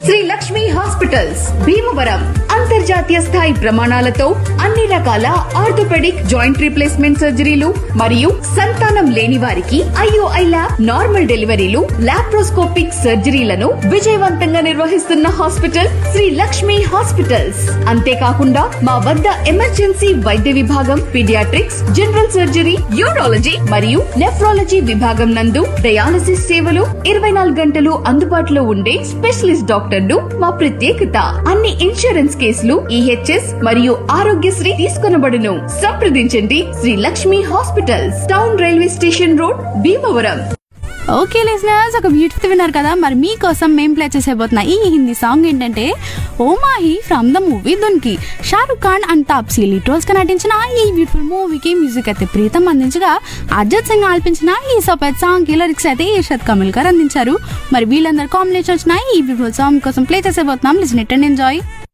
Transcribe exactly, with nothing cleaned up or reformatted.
Shri Lakshmi hospitals Bhimavaram అంతర్జాతీయ స్థాయి ప్రమాణాలతో అన్ని రకాల ఆర్థోపెడిక్ జాయింట్ రీప్లేస్మెంట్ సర్జరీలు మరియు సంతానం లేని వారికి ఐఓఐ ల్యాబ్ నార్మల్ డెలివరీలు లాప్రోస్కోపిక్ సర్జరీలను విజయవంతంగా నిర్వహిస్తున్న హాస్పిటల్ శ్రీ లక్ష్మి హాస్పిటల్స్. అంతేకాకుండా మా వద్ద ఎమర్జెన్సీ వైద్య విభాగం, పీడియాట్రిక్స్, జనరల్ సర్జరీ, యూరాలజీ మరియు నెఫ్రాలజీ విభాగం నందు డయాలసిస్ సేవలు ఇరవై నాలుగు గంటలు అందుబాటులో ఉండే స్పెషలిస్ట్ డాక్టర్లు మా ప్రత్యేకత. అన్ని ఇన్సూరెన్స్ కేసులు ఈహెచ్ఎస్ మరియు ఆరోగ్యశ్రీ తీసుకొనబడును. సంప్రదించండి Shri Lakshmi hospitals, town railway station road, Bhimavaram. Okay listeners, ఒక బ్యూటిఫుల్ విన్నారు కదా. మరి మీకోసం మేము ప్లే చేసేబోతున్నా ఈ హిందీ సాంగ్ ఏంటంటే ఓ Mahe from the movie దున్కి. Shahrukh Khan and Taapsee లీటోస్ గా నటించిన ఈ బ్యూటిఫుల్ మూవీకి మ్యూజిక్ అయితే ప్రీతం అందించగా, అర్జిత్ సింగ్ ఆల్పించిన ఈ సపరేట్ సాంగ్ కి లిరిక్స్ అయితే ఇర్షద్ కమిల్ గారు అందించారు. మరి వీళ్ళందరూ కాంబినేషన్ వచ్చిన ఈ బ్యూటిఫుల్ సాంగ్ కోసం play చేసేబోతున్నాం. Listen it and enjoy.